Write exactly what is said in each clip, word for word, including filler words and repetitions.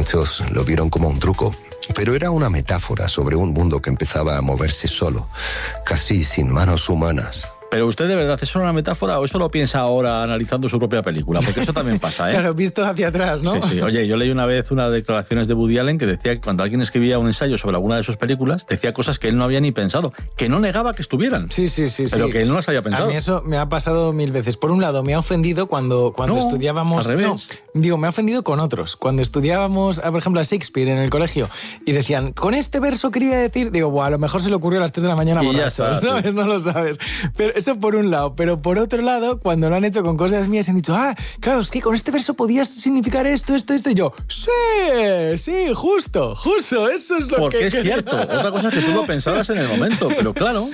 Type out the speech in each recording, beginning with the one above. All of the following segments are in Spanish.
Muchos lo vieron como un truco, pero era una metáfora sobre un mundo que empezaba a moverse solo, casi sin manos humanas. Pero usted, ¿de verdad, eso era una metáfora o esto lo piensa ahora analizando su propia película? Porque eso también pasa, ¿eh? Claro, visto hacia atrás, ¿no? Sí, sí. Oye, yo leí una vez unas declaraciones de Woody Allen que decía que cuando alguien escribía un ensayo sobre alguna de sus películas, decía cosas que él no había ni pensado, que no negaba que estuvieran. Sí, sí, sí. Pero sí. que él no las había pensado. A mí eso me ha pasado mil veces. Por un lado, me ha ofendido cuando, cuando no, estudiábamos... al revés. No, digo, me ha ofendido con otros. Cuando estudiábamos, por ejemplo, a Shakespeare en el colegio y decían, con este verso quería decir... Digo, bueno, a lo mejor se le ocurrió a las tres de la mañana y borrachos, ya está, ¿sabes? sí. No lo sabes. Pero eso por un lado. Pero por otro lado, cuando lo han hecho con cosas mías, han dicho, ah, claro, es que con este verso podías significar esto, esto, esto. Y yo, sí, sí, justo, justo, eso es lo Porque que... Porque es cierto. Otra cosa es que tú lo pensabas en el momento, pero claro.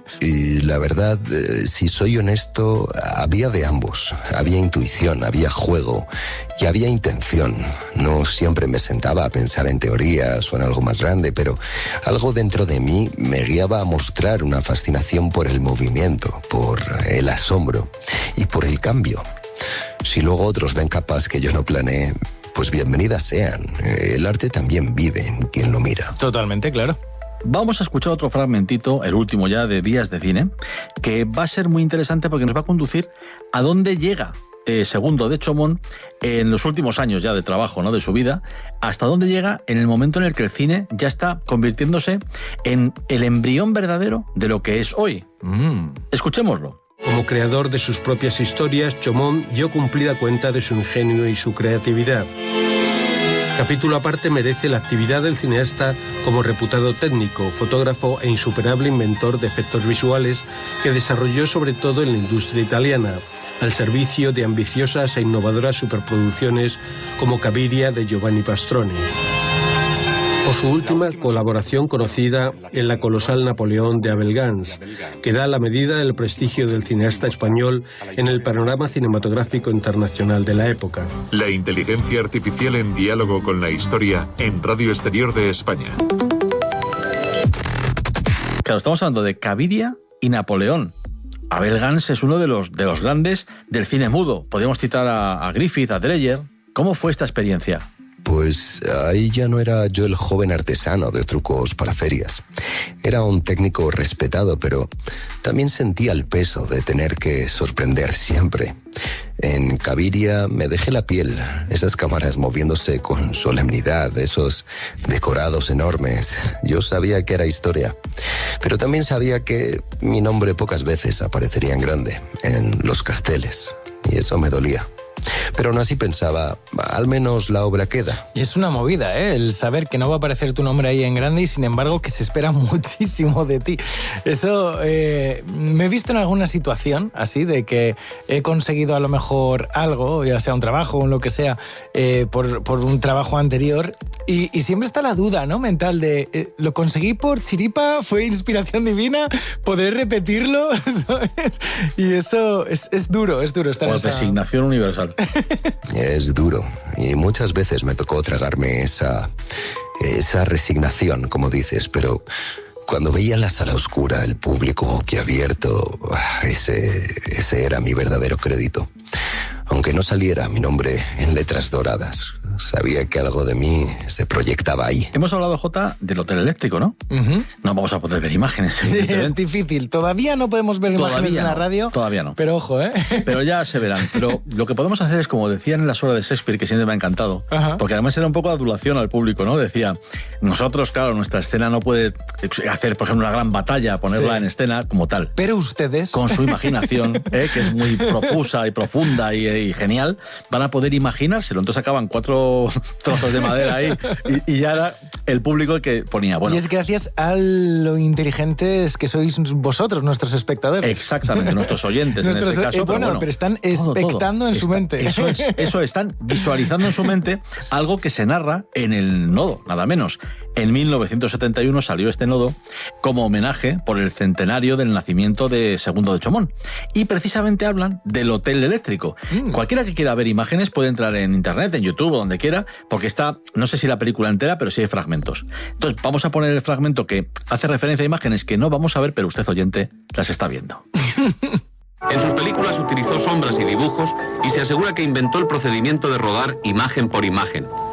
Y la verdad, eh, si soy honesto, había de ambos. Había intuición, había juego y había intención. No siempre me sentaba a pensar en teorías o en algo más grande, pero algo dentro de mí me guiaba a mostrar una fascinación por el movimiento, por el asombro y por el cambio. Si luego otros ven capaz que yo no planeé, pues bienvenidas sean. El arte también vive en quien lo mira. Totalmente, claro. Vamos a escuchar otro fragmentito, el último ya de Días de Cine, que va a ser muy interesante porque nos va a conducir a dónde llega eh, Segundo de Chomón en los últimos años ya de trabajo, ¿no?, de su vida, hasta dónde llega en el momento en el que el cine ya está convirtiéndose en el embrión verdadero de lo que es hoy. Mm. Escuchémoslo. Como creador de sus propias historias, Chomón dio cumplida cuenta de su ingenio y su creatividad. Capítulo aparte merece la actividad del cineasta como reputado técnico, fotógrafo e insuperable inventor de efectos visuales que desarrolló sobre todo en la industria italiana, al servicio de ambiciosas e innovadoras superproducciones como Cabiria de Giovanni Pastrone, o su última colaboración conocida en La colosal Napoleón de Abel Gance, que da la medida del prestigio del cineasta español en el panorama cinematográfico internacional de la época. La inteligencia artificial en diálogo con la historia en Radio Exterior de España. Claro, estamos hablando de Cabiria y Napoleón. Abel Gance es uno de los, de los grandes del cine mudo. Podríamos citar a, a Griffith, a Dreyer. ¿Cómo fue esta experiencia? Pues ahí ya no era yo el joven artesano de trucos para ferias. Era un técnico respetado, pero también sentía el peso de tener que sorprender siempre. En Cabiria me dejé la piel, esas cámaras moviéndose con solemnidad, esos decorados enormes. Yo sabía que era historia, pero también sabía que mi nombre pocas veces aparecería en grande, en los carteles, y eso me dolía. Pero aún así pensaba, al menos la obra queda. Y es una movida, ¿eh? El saber que no va a aparecer tu nombre ahí en grande y sin embargo que se espera muchísimo de ti. Eso, eh, me he visto en alguna situación así, de que he conseguido a lo mejor algo, ya sea un trabajo o lo que sea, eh, por, por un trabajo anterior y, y siempre está la duda, ¿no?, mental de, eh, ¿lo conseguí por chiripa? ¿Fue inspiración divina? ¿Podré repetirlo? ¿Sabes? Y eso es, es duro, es duro estar en esa... designación universal. Es duro y muchas veces me tocó tragarme esa, esa resignación, como dices, pero cuando veía la sala oscura, el público boquiabierto, ese, ese era mi verdadero crédito. Aunque no saliera mi nombre en letras doradas, sabía que algo de mí se proyectaba ahí. Hemos hablado, Jota, del hotel eléctrico, ¿no? Uh-huh. No vamos a poder ver imágenes. Sí, es difícil. Todavía no podemos ver todavía imágenes no, en la radio. Todavía no. Pero ojo, ¿eh? Pero ya se verán. Pero lo que podemos hacer es, como decían en las obras de Shakespeare, que siempre me ha encantado, uh-huh. porque además era un poco de adulación al público, ¿no? Decía, nosotros, claro, nuestra escena no puede hacer, por ejemplo, una gran batalla, ponerla sí. en escena como tal. Pero ustedes... Con su imaginación, ¿eh? que es muy profusa y profunda y, y genial, van a poder imaginárselo. Entonces acaban cuatro trozos de madera ahí y, y ya era el público el que ponía. Bueno, y es gracias a lo inteligentes que sois vosotros, nuestros espectadores. Exactamente, nuestros oyentes nuestros, en este caso. Eh, bueno, pero, bueno, pero están expectando todo, todo. en Está, su mente. Eso es, eso están visualizando en su mente algo que se narra en el nodo, nada menos. En mil novecientos setenta y uno salió este nodo como homenaje por el centenario del nacimiento de Segundo de Chomón. Y precisamente hablan del hotel eléctrico. Mm. Cualquiera que quiera ver imágenes puede entrar en internet, en YouTube o donde quiera, porque está, no sé si la película entera, pero sí hay fragmentos. Entonces vamos a poner el fragmento que hace referencia a imágenes que no vamos a ver, pero usted, oyente, las está viendo. En sus películas utilizó sombras y dibujos y se asegura que inventó el procedimiento de rodar imagen por imagen.